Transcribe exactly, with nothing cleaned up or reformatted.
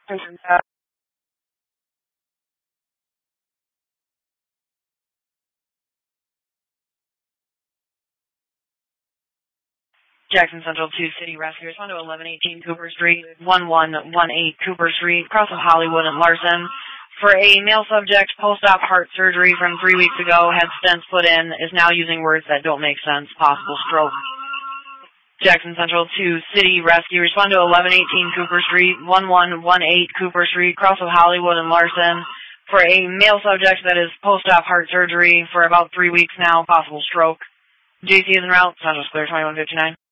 Jackson Central two City Rescue. Respond to eleven eighteen Cooper Street, one one one eight Cooper Street, across of Hollywood and Larson. For a male subject, post-op heart surgery from three weeks ago, had stents put in, is now using words that don't make sense, possible stroke. Jackson Central two City Rescue. Respond to eleven eighteen Cooper Street, one one one eight Cooper Street, across of Hollywood and Larson. For a male subject that is post-op heart surgery for about three weeks now, possible stroke. J C is en route, Central Clear twenty-one fifty-nine.